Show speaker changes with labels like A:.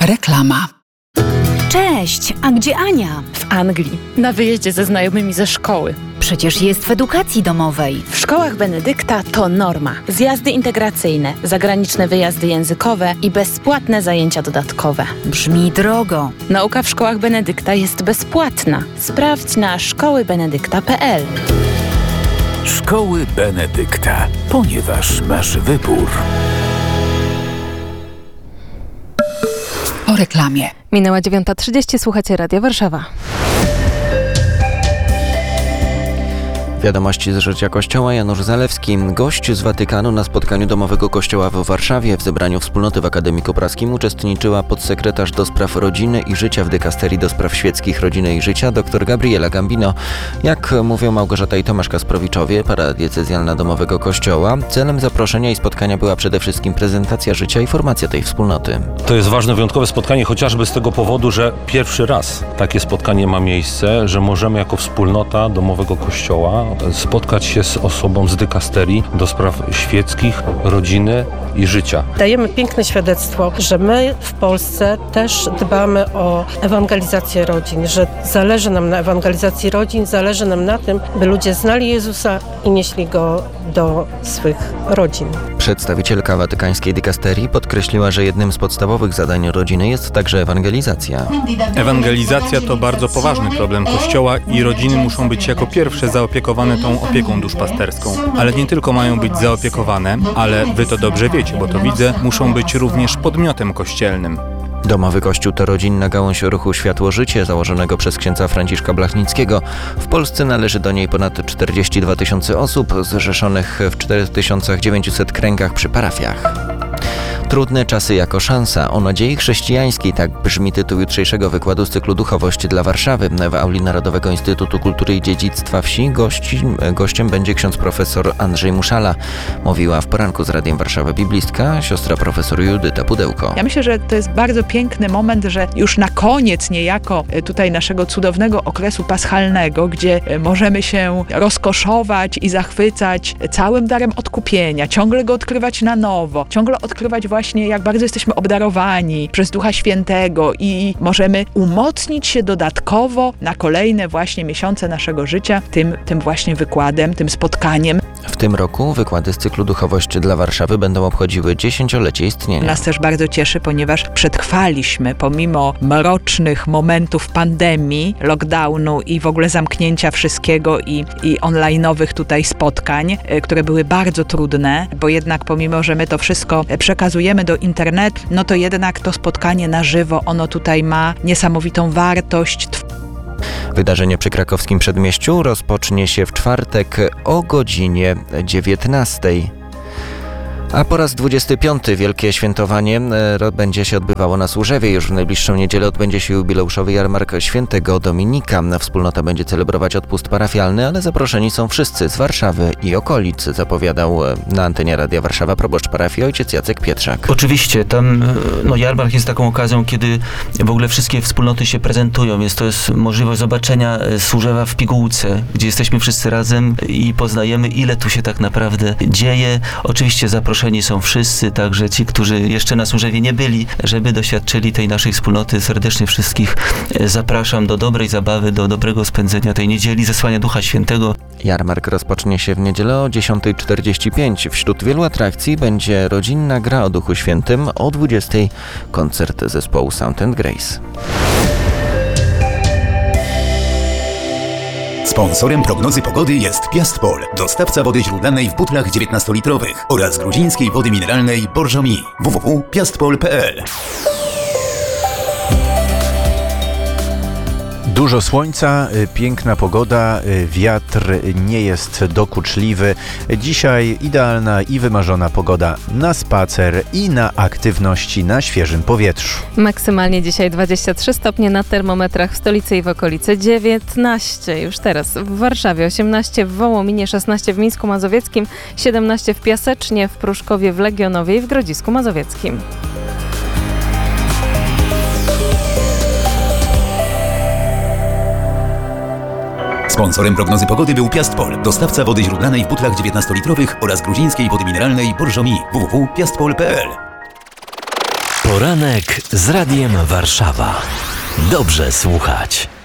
A: Reklama.
B: Cześć, a gdzie Ania?
C: W Anglii, na wyjeździe ze znajomymi ze szkoły.
B: Przecież jest w edukacji domowej.
C: W szkołach Benedykta to norma. Zjazdy integracyjne, zagraniczne wyjazdy językowe i bezpłatne zajęcia dodatkowe.
B: Brzmi drogo.
C: Nauka w szkołach Benedykta jest bezpłatna. Sprawdź na szkołybenedykta.pl.
D: Szkoły Benedykta, ponieważ masz wybór.
A: O reklamie.
E: Minęła 9:30, słuchacie Radia Warszawa.
F: Wiadomości z życia Kościoła. Janusz Zalewski, gość z Watykanu na spotkaniu Domowego Kościoła w Warszawie. W zebraniu wspólnoty w Akademiku Praskim uczestniczyła podsekretarz do spraw rodziny i życia w dykasterii do spraw świeckich rodziny i życia dr Gabriela Gambino. Jak mówią Małgorzata i Tomasz Kasprowiczowie, paradiecezjalna Domowego Kościoła, celem zaproszenia i spotkania była przede wszystkim prezentacja życia i formacja tej wspólnoty.
G: To jest ważne, wyjątkowe spotkanie, chociażby z tego powodu, że pierwszy raz takie spotkanie ma miejsce, że możemy jako wspólnota Domowego Kościoła spotkać się z osobą z dykasterii do spraw świeckich, rodziny i życia.
H: Dajemy piękne świadectwo, że my w Polsce też dbamy o ewangelizację rodzin, że zależy nam na ewangelizacji rodzin, zależy nam na tym, by ludzie znali Jezusa i nieśli Go do swych rodzin.
F: Przedstawicielka watykańskiej dykasterii podkreśliła, że jednym z podstawowych zadań rodziny jest także ewangelizacja.
I: Ewangelizacja to bardzo poważny problem Kościoła i rodziny muszą być jako pierwsze zaopiekowane tą opieką duszpasterską. Ale nie tylko mają być zaopiekowane, ale wy to dobrze wiecie, bo to widzę, muszą być również podmiotem kościelnym.
F: Domowy Kościół to rodzinna gałąź ruchu Światło-Życie założonego przez księdza Franciszka Blachnickiego. W Polsce należy do niej ponad 42 000 osób zrzeszonych w 4900 kręgach przy parafiach. Trudne czasy jako szansa o nadziei chrześcijańskiej, tak brzmi tytuł jutrzejszego wykładu z cyklu Duchowość dla Warszawy. W auli Narodowego Instytutu Kultury i Dziedzictwa Wsi gościem będzie ksiądz profesor Andrzej Muszala. Mówiła w poranku z Radiem Warszawa biblistka siostra profesor Judyta Pudełko.
J: Ja myślę, że to jest bardzo piękny moment, że już na koniec niejako tutaj naszego cudownego okresu paschalnego, gdzie możemy się rozkoszować i zachwycać całym darem odkupienia, ciągle go odkrywać na nowo, ciągle odkrywać właśnie, jak bardzo jesteśmy obdarowani przez Ducha Świętego i możemy umocnić się dodatkowo na kolejne właśnie miesiące naszego życia tym właśnie wykładem, tym spotkaniem.
F: W tym roku wykłady z cyklu Duchowość dla Warszawy będą obchodziły 10-lecie istnienia.
J: Nas też bardzo cieszy, ponieważ przetrwaliśmy pomimo mrocznych momentów pandemii, lockdownu i w ogóle zamknięcia wszystkiego i online'owych tutaj spotkań, które były bardzo trudne, bo jednak pomimo, że my to wszystko przekazujemy do internetu, no to jednak to spotkanie na żywo, ono tutaj ma niesamowitą wartość.
F: Wydarzenie przy krakowskim Przedmieściu rozpocznie się w czwartek o godzinie 19. A po raz 25. wielkie świętowanie będzie się odbywało na Służewie. Już w najbliższą niedzielę odbędzie się jubileuszowy jarmark Świętego Dominika. Wspólnota będzie celebrować odpust parafialny, ale zaproszeni są wszyscy z Warszawy i okolic, zapowiadał na antenie Radia Warszawa proboszcz parafii ojciec Jacek Pietrzak.
K: Oczywiście, tam jarmark jest taką okazją, kiedy w ogóle wszystkie wspólnoty się prezentują. To jest możliwość zobaczenia Służewa w pigułce, gdzie jesteśmy wszyscy razem i poznajemy, ile tu się tak naprawdę dzieje. Oczywiście zaproszeni są wszyscy, także ci, którzy jeszcze na Służewie nie byli, żeby doświadczyli tej naszej wspólnoty. Serdecznie wszystkich zapraszam do dobrej zabawy, do dobrego spędzenia tej niedzieli, zesłania Ducha Świętego.
F: Jarmark rozpocznie się w niedzielę o 10:45. Wśród wielu atrakcji będzie rodzinna gra o Duchu Świętym, o 20:00 koncert zespołu Sound & Grace.
L: Sponsorem prognozy pogody jest Piastpol, dostawca wody źródlanej w butlach 19-litrowych oraz gruzińskiej wody mineralnej Borżomi. www.piastpol.pl.
D: Dużo słońca, piękna pogoda, wiatr nie jest dokuczliwy. Dzisiaj idealna i wymarzona pogoda na spacer i na aktywności na świeżym powietrzu.
E: Maksymalnie dzisiaj 23 stopnie na termometrach w stolicy i w okolicy, 19 już teraz w Warszawie, 18 w Wołominie, 16 w Mińsku Mazowieckim, 17 w Piasecznie, w Pruszkowie, w Legionowie i w Grodzisku Mazowieckim.
L: Sponsorem prognozy pogody był Piastpol, dostawca wody źródlanej w butlach 19-litrowych oraz gruzińskiej wody mineralnej Borżomi. www.piastpol.pl.
A: Poranek z Radiem Warszawa. Dobrze słuchać.